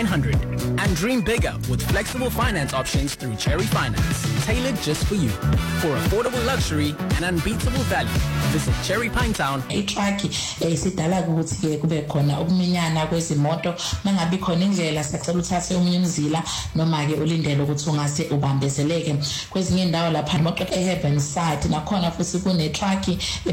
900. And dream bigger with flexible finance options through Cherry Finance, tailored just for you. For affordable luxury and unbeatable value, visit Cherry Pinetown. Itruck isidala ukuthi ke kube khona ukuminyana kwezimoto mangabe khona indlela sicela uthathe umunye umzila noma ke ulindele ukuthi ungase ubambezeleke kwezinye indawo lapha imoto eHeaven side nakhona futhi kune truck